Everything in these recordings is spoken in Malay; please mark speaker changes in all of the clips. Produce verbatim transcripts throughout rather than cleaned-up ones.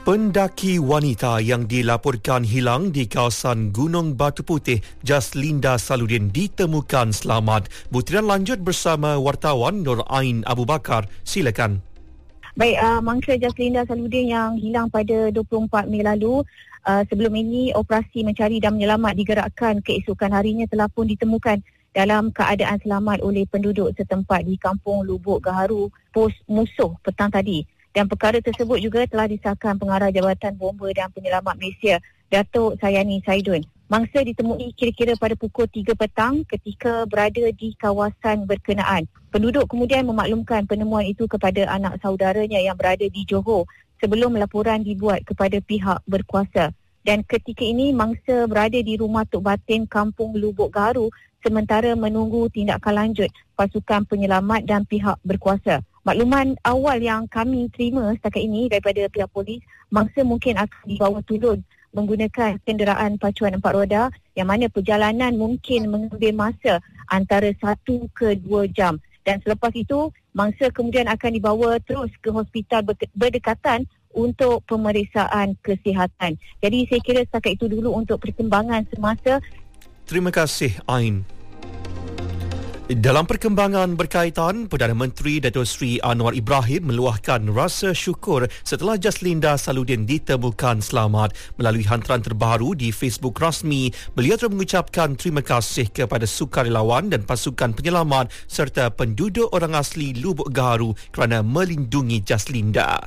Speaker 1: Pendaki wanita yang dilaporkan hilang di kawasan Gunung Batu Putih, Jaslinda Saludin, ditemukan selamat. Butiran lanjut bersama wartawan Nur Ain Abu Bakar. Silakan.
Speaker 2: Baik, uh, mangsa Jaslinda Saludin yang hilang pada dua puluh empat Mei lalu. Uh, sebelum ini, operasi mencari dan menyelamat digerakkan keesokan harinya telah pun ditemukan dalam keadaan selamat oleh penduduk setempat di Kampung Lubuk Gaharu, Pos Musuh petang tadi. Dan perkara tersebut juga telah disahkan Pengarah Jabatan Bomba dan Penyelamat Malaysia, Datuk Sayani Saidun. Mangsa ditemui kira-kira pada pukul tiga petang ketika berada di kawasan berkenaan. Penduduk kemudian memaklumkan penemuan itu kepada anak saudaranya yang berada di Johor sebelum laporan dibuat kepada pihak berkuasa. Dan ketika ini mangsa berada di rumah Tok Batin Kampung Lubuk Gaharu sementara menunggu tindakan lanjut pasukan penyelamat dan pihak berkuasa. Makluman awal yang kami terima setakat ini daripada pihak polis, mangsa mungkin akan dibawa turun menggunakan kenderaan pacuan empat roda yang mana perjalanan mungkin mengambil masa antara satu ke dua jam. Dan selepas itu, mangsa kemudian akan dibawa terus ke hospital berdekatan untuk pemeriksaan kesihatan. Jadi saya kira setakat itu dulu untuk perkembangan semasa.
Speaker 1: Terima kasih, Ain. Dalam perkembangan berkaitan, Perdana Menteri Datuk Seri Anwar Ibrahim meluahkan rasa syukur setelah Jaslinda Saludin ditemukan selamat. Melalui hantaran terbaru di Facebook rasmi, beliau telah mengucapkan terima kasih kepada sukarelawan dan pasukan penyelamat serta penduduk orang asli Lubuk Gaharu kerana melindungi Jaslinda.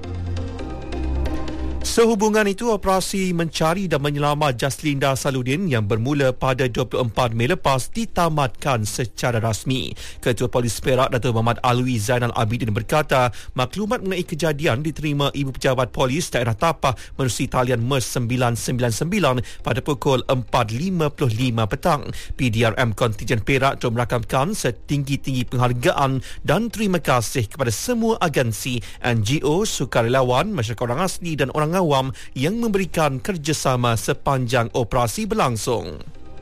Speaker 1: Sehubungan itu, operasi mencari dan menyelamat Jaslinda Saludin yang bermula pada dua puluh empat Mei lepas ditamatkan secara rasmi. Ketua Polis Perak Datuk Muhammad Alwi Zainal Abidin berkata, maklumat mengenai kejadian diterima Ibu Pejabat Polis Daerah Tapah menerusi talian MERS sembilan sembilan sembilan pada pukul empat lima puluh lima petang. P D R M Kontijen Perak telah merakamkan setinggi-tinggi penghargaan dan terima kasih kepada semua agensi, N G O, sukarelawan, masyarakat orang asli dan orang awam yang memberikan kerjasama sepanjang operasi berlangsung.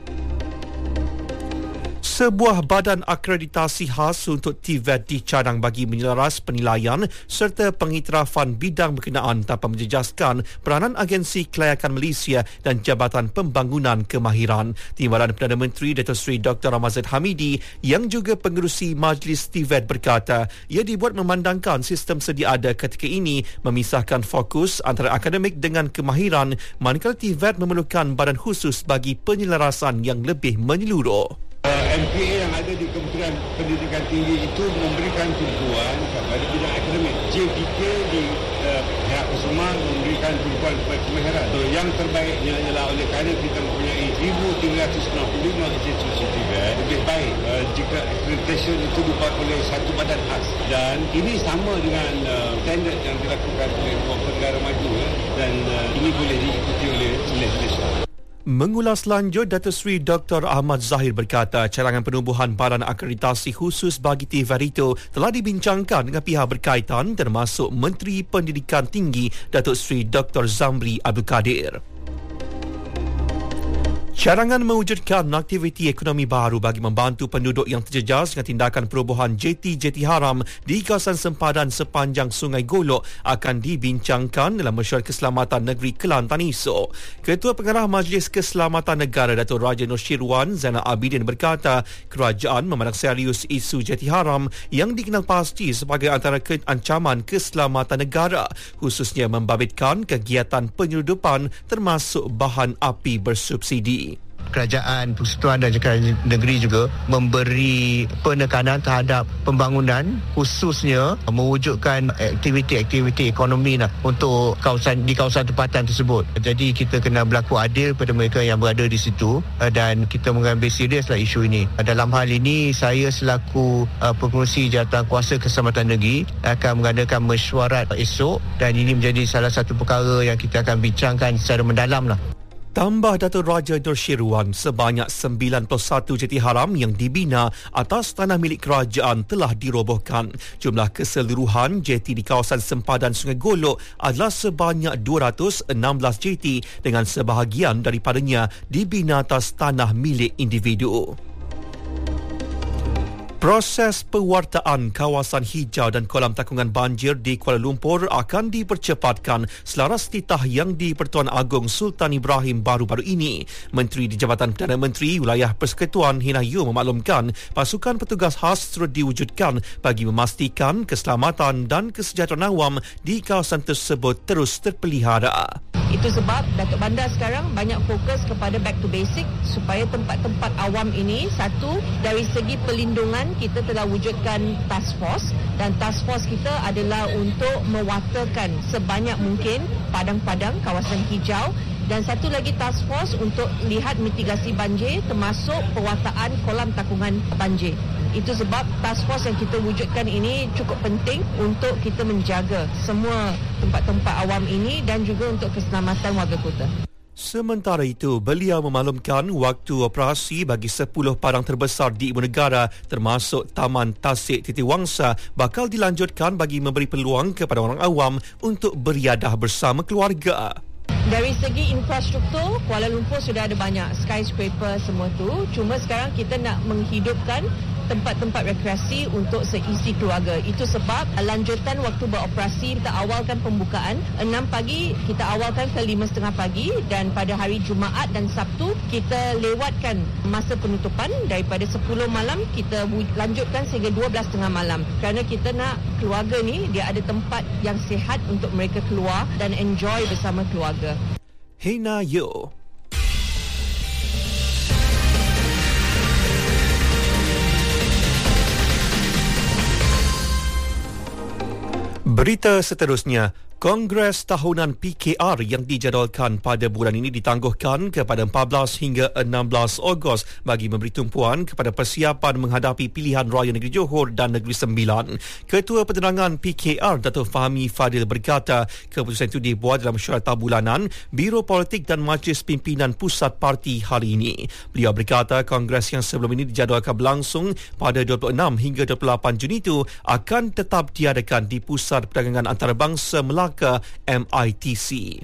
Speaker 1: Sebuah badan akreditasi khas untuk T V E T dicadang bagi menyelaras penilaian serta pengiktirafan bidang berkenaan tanpa menjejaskan peranan Agensi Kelayakan Malaysia dan Jabatan Pembangunan Kemahiran. Timbalan Perdana Menteri Datuk Seri Doktor Ramazan Hamidi yang juga pengerusi Majlis T V E T berkata, ia dibuat memandangkan sistem sedia ada ketika ini memisahkan fokus antara akademik dengan kemahiran, manakala T V E T memerlukan badan khusus bagi penyelarasan yang lebih menyeluruh.
Speaker 3: M P A yang ada di Kementerian Pendidikan Tinggi itu memberikan tumpuan kepada bidang akademik. J P K di uh, pihak Kusuma memberikan tumpuan kepada kemahiran. So, yang terbaiknya ialah oleh kerana kita mempunyai seribu tiga ratus enam puluh lima institusi T V E T, lebih baik uh, jika accreditation itu dibuat oleh satu badan khas. Dan ini sama dengan uh, standard yang dilakukan oleh beberapa negara maju, ya, dan uh, ini boleh diikuti oleh Malaysia.
Speaker 1: Mengulas lanjut, Datuk Seri Doktor Ahmad Zahir berkata carangan penubuhan badan akreditasi khusus bagi T V E T itu telah dibincangkan dengan pihak berkaitan termasuk Menteri Pendidikan Tinggi Datuk Seri Doktor Zamri Abdul Kadir. Carangan mewujudkan aktiviti ekonomi baru bagi membantu penduduk yang terjejas dengan tindakan perobohan jeti-jeti haram di kawasan sempadan sepanjang Sungai Golok akan dibincangkan dalam Mesyuarat Keselamatan Negeri Kelantan esok. Ketua Pengarah Majlis Keselamatan Negara Datuk Raja Noshirwan Zainal Abidin berkata, kerajaan memandang serius isu jeti haram yang dikenal pasti sebagai antara ancaman keselamatan negara, khususnya membabitkan kegiatan penyeludupan termasuk bahan api bersubsidi.
Speaker 4: Kerajaan Persekutuan dan Jabatan Negeri juga memberi penekanan terhadap pembangunan, khususnya mewujudkan aktiviti-aktiviti ekonomi lah untuk kawasan di kawasan tempatan tersebut. Jadi kita kena berlaku adil pada mereka yang berada di situ dan kita mengambil seriuslah isu ini. Dalam hal ini saya selaku uh, pengerusi Jawatankuasa Keselamatan Negeri akan mengadakan mesyuarat esok dan ini menjadi salah satu perkara yang kita akan bincangkan secara mendalam lah.
Speaker 1: Tambah Datuk Raja Noshirwan, sebanyak sembilan puluh satu jeti haram yang dibina atas tanah milik kerajaan telah dirobohkan. Jumlah keseluruhan jeti di kawasan sempadan Sungai Golok adalah sebanyak dua ratus enam belas jeti dengan sebahagian daripadanya dibina atas tanah milik individu. Proses pewartaan kawasan hijau dan kolam takungan banjir di Kuala Lumpur akan dipercepatkan selaras titah yang di-Pertuan Agong Sultan Ibrahim baru-baru ini. Menteri di Jabatan Perdana Menteri Wilayah Persekutuan Hina Yew memaklumkan pasukan petugas khas turut diwujudkan bagi memastikan keselamatan dan kesejahteraan awam di kawasan tersebut terus terpelihara.
Speaker 5: Itu sebab Datuk Bandar sekarang banyak fokus kepada back to basic supaya tempat-tempat awam ini, satu, dari segi pelindungan kita telah wujudkan task force dan task force kita adalah untuk mewatakan sebanyak mungkin padang-padang kawasan hijau dan satu lagi task force untuk lihat mitigasi banjir termasuk pewartaan kolam takungan banjir. Itu sebab task force yang kita wujudkan ini cukup penting untuk kita menjaga semua tempat-tempat awam ini dan juga untuk keselamatan warga kota.
Speaker 1: Sementara itu, beliau memaklumkan waktu operasi bagi sepuluh padang terbesar di Ibu Negara termasuk Taman Tasik Titiwangsa bakal dilanjutkan bagi memberi peluang kepada orang awam untuk beriadah bersama keluarga.
Speaker 5: Dari segi infrastruktur, Kuala Lumpur sudah ada banyak skyscraper semua tu. Cuma sekarang kita nak menghidupkan tempat-tempat rekreasi untuk seisi keluarga. Itu sebab lanjutan waktu beroperasi kita awalkan pembukaan enam pagi, kita awalkan ke lima tiga puluh pagi dan pada hari Jumaat dan Sabtu kita lewatkan masa penutupan daripada sepuluh malam kita lanjutkan sehingga dua belas tiga puluh malam. Kerana kita nak keluarga ni dia ada tempat yang sihat untuk mereka keluar dan enjoy bersama keluarga.
Speaker 1: Hina Yew. Berita seterusnya, Kongres Tahunan P K R yang dijadualkan pada bulan ini ditangguhkan kepada empat belas hingga enam belas Ogos bagi memberi tumpuan kepada persiapan menghadapi pilihan raya Negeri Johor dan Negeri Sembilan. Ketua Penerangan P K R Datuk Fahmi Fadil berkata keputusan itu dibuat dalam mesyuarat bulanan Biro Politik dan Majlis Pimpinan Pusat Parti hari ini. Beliau berkata kongres yang sebelum ini dijadualkan berlangsung pada dua puluh enam hingga dua puluh lapan Juni itu akan tetap diadakan di Pusat Perdagangan Antarabangsa Melaka M I T C.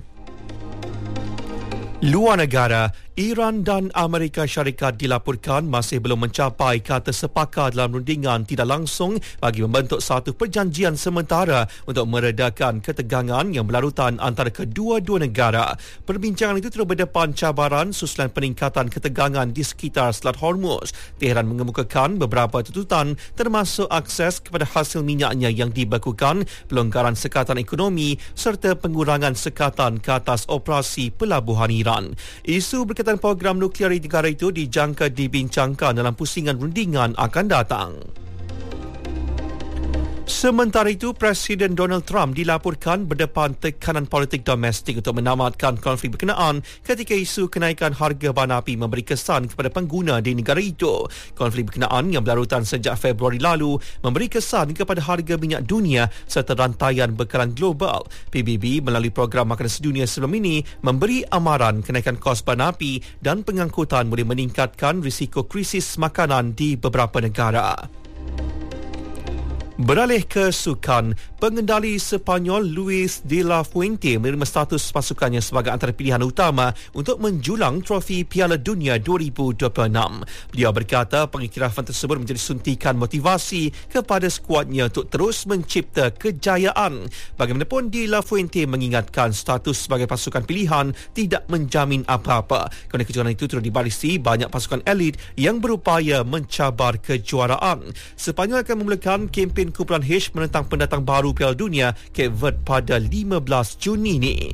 Speaker 1: Luar negara, Iran dan Amerika Syarikat dilaporkan masih belum mencapai kata sepakat dalam rundingan tidak langsung bagi membentuk satu perjanjian sementara untuk meredakan ketegangan yang berlarutan antara kedua-dua negara. Perbincangan itu terus berdepan cabaran susulan peningkatan ketegangan di sekitar Selat Hormuz. Tehran mengemukakan beberapa tuntutan termasuk akses kepada hasil minyaknya yang dibekukan, pelonggaran sekatan ekonomi serta pengurangan sekatan ke atas operasi pelabuhan Iran. Isu berkaitan program nuklear negara itu dijangka dibincangkan dalam pusingan rundingan akan datang. Sementara itu, Presiden Donald Trump dilaporkan berdepan tekanan politik domestik untuk menamatkan konflik berkenaan ketika isu kenaikan harga bahan api memberi kesan kepada pengguna di negara itu. Konflik berkenaan yang berlarutan sejak Februari lalu memberi kesan kepada harga minyak dunia serta rantaian bekalan global. P B B melalui program makanan sedunia sebelum ini memberi amaran kenaikan kos bahan api dan pengangkutan boleh meningkatkan risiko krisis makanan di beberapa negara. Beralih ke sukan, pengendali Sepanyol Luis de la Fuente menerima status pasukannya sebagai antara pilihan utama untuk menjulang trofi Piala Dunia dua ribu dua puluh enam. Beliau berkata pengiktirafan tersebut menjadi suntikan motivasi kepada skuadnya untuk terus mencipta kejayaan. Bagaimanapun, de la Fuente mengingatkan status sebagai pasukan pilihan tidak menjamin apa-apa. Kerana kejuaraan itu terus dibarisi banyak pasukan elit yang berupaya mencabar kejuaraan. Sepanyol akan memulakan kempen kumpulan H menentang pendatang baru Piala Dunia Cape Verde pada lima belas Juni ini.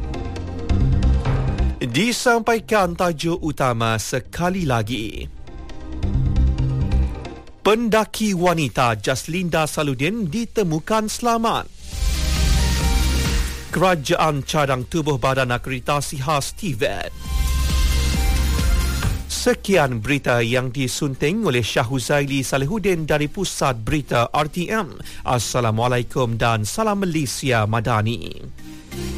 Speaker 1: Disampaikan tajuk utama sekali lagi. Pendaki wanita Jaslinda Saludin ditemukan selamat. Kerajaan cadang tubuh Badan Akreditasi khas T V E T. Sekian berita yang disunting oleh Shah Huzaili Salihuddin dari Pusat Berita R T M. Assalamualaikum dan salam Malaysia Madani.